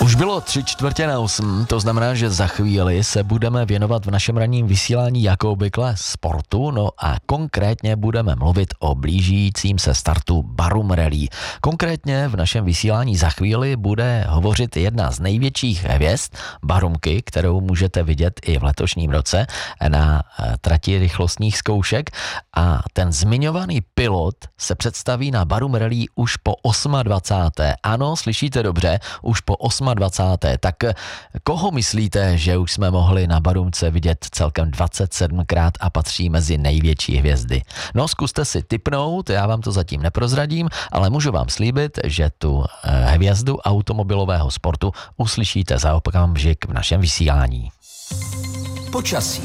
Už bylo 7:45, to znamená, že za chvíli se budeme věnovat v našem ranním vysílání jako obvykle sportu, no a konkrétně budeme mluvit o blížícím se startu Barum Rally. Konkrétně v našem vysílání za chvíli bude hovořit jedna z největších hvězd Barumky, kterou můžete vidět i v letošním roce na trati rychlostních zkoušek, a ten zmiňovaný pilot se představí na Barum Rally už po 28. Ano, slyšíte dobře, už po 28. Tak koho myslíte, že už jsme mohli na Barumce vidět celkem 27krát a patří mezi největší hvězdy? No, zkuste si tipnout, já vám to zatím neprozradím, ale můžu vám slíbit, že tu hvězdu automobilového sportu uslyšíte za okamžik v našem vysílání. Počasí.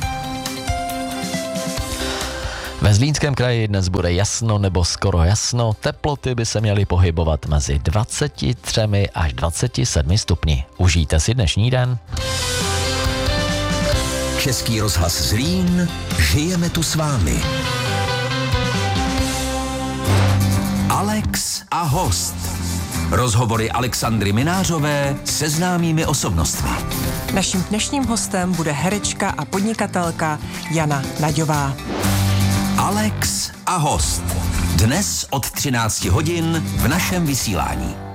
Ve Zlínském kraji dnes bude jasno nebo skoro jasno, teploty by se měly pohybovat mezi 23 až 27 stupni. Užijte si dnešní den. Český rozhlas Zlín, žijeme tu s vámi. Alex a host. Rozhovory Alexandry Minářové se známými osobnostmi. Naším dnešním hostem bude herečka a podnikatelka Jana Naďová. Alex a host. Dnes od 13 hodin v našem vysílání.